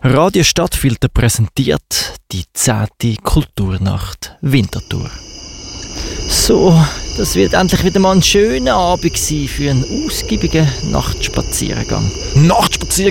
Radio Stadtfilter präsentiert die 10. Kulturnacht Winterthur. So, das wird endlich wieder mal ein schöner Abend sein für einen ausgiebigen Nachtspaziergang. Nachtspaziergang